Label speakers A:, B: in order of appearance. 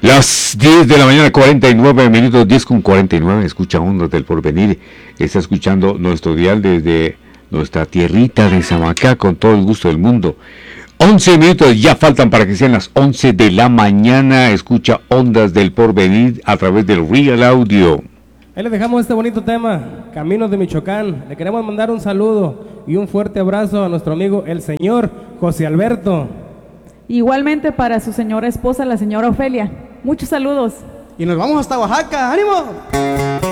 A: Las 10 de la mañana, 49 minutos, 10 con 49, escucha Ondas del Porvenir, está escuchando nuestro dial desde nuestra tierrita de Samacá con todo el gusto del mundo. 11 minutos ya faltan para que sean las 11 de la mañana, escucha Ondas del Porvenir a través del Real Audio.
B: Ahí les dejamos este bonito tema, Caminos de Michoacán. Le queremos mandar un saludo y un fuerte abrazo a nuestro amigo el señor José Alberto.
C: Igualmente para su señora esposa, la señora Ofelia. Muchos saludos.
B: Y nos vamos hasta Oaxaca, ¡ánimo!